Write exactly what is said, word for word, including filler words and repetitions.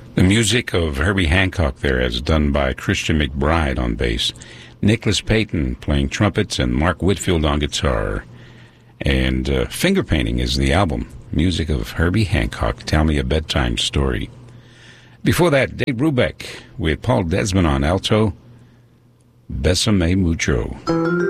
The music of Herbie Hancock there, as done by Christian McBride on bass, Nicholas Payton playing trumpets, and Mark Whitfield on guitar. And uh, Finger Painting is the album. Music of Herbie Hancock, Tell Me a Bedtime Story. Before that, Dave Brubeck with Paul Desmond on alto, Besame Mucho.